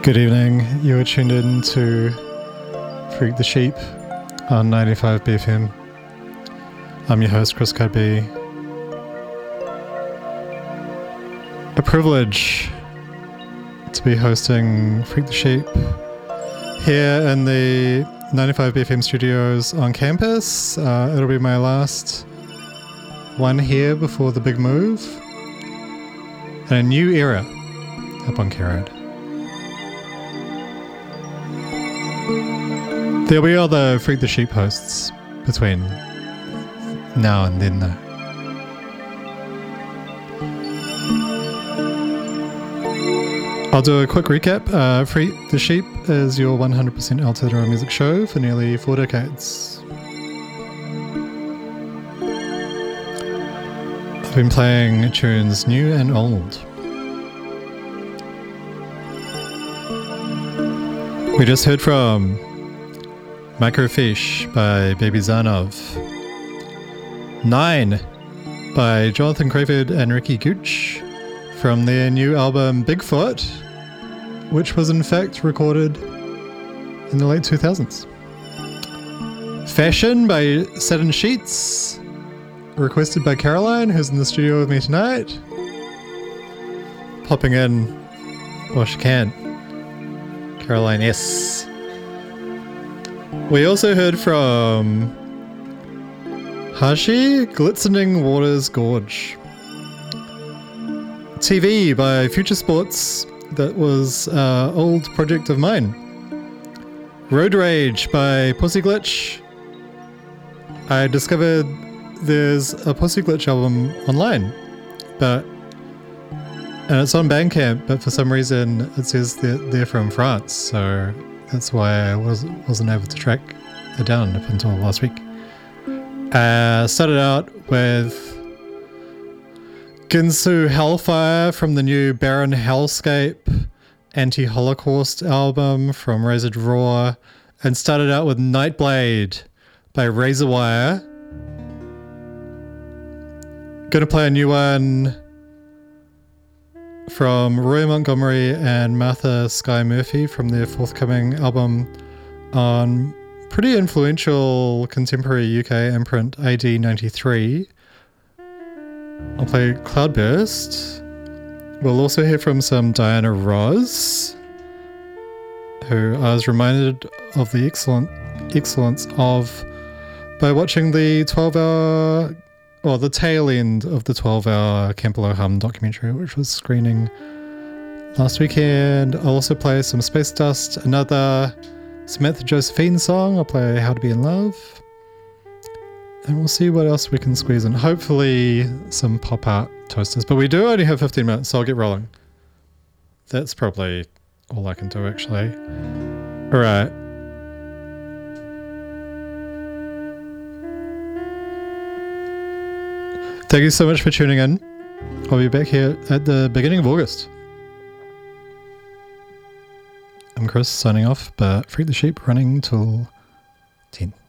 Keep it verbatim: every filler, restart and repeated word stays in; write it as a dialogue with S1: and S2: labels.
S1: Good evening. You are tuned in to Freak the Sheep on ninety-five B F M. I'm your host, Chris Cudby. A privilege to be hosting Freak the Sheep here in the ninety-five B F M studios on campus. Uh, it'll be my last one here before the big move and a new era up on K Road. There'll be other Freak the Sheep hosts between now and then, though. I'll do a quick recap. Uh, Freak the Sheep is your one hundred percent Aotearoa music show for nearly four decades. I've been playing tunes new and old. We just heard from Microfiche by Baby Zanov, Nine by Jonathan Crayford and Ricky Gooch from their new album Bigfoot, which was in fact recorded in the late two thousands. Fashion by Satin Sheets, requested by Caroline, who's in the studio with me tonight. Popping in, well, she can. Caroline S. We also heard from Hashi, Glistening Waters Gorge. T V by Future Sports, that was an uh, old project of mine. Road Rage by Pussy Glitch. I discovered there's a Pussy Glitch album online, but and it's on Bandcamp, but for some reason it says they're, they're from France, so that's why I was, wasn't able to track it down up until last week. Uh, started out with Ginsu Hellfire from the new Baron Hellscape Anti-Holocaust album from Razor Raw, and started out with Nightblade by Razorwire. Gonna play a new one from Roy Montgomery and Martha Skye Murphy from their forthcoming album on pretty influential contemporary U K imprint A D ninety-three. I'll play Cloudburst. We'll also hear from some Diana Ross, who I was reminded of the excellent excellence of by watching the twelve hour or the tail end of the twelve hour Campbell Hum documentary, which was screening last weekend. I'll also play some Space Dust, another Samantha Josephine song. I'll play How to Be in Love. And we'll see what else we can squeeze in. Hopefully some pop art toasters. But we do only have fifteen minutes, so I'll get rolling. That's probably all I can do, actually. All right. Thank you so much for tuning in. I'll be back here at the beginning of August. I'm Chris signing off, but Freak the Sheep running till ten.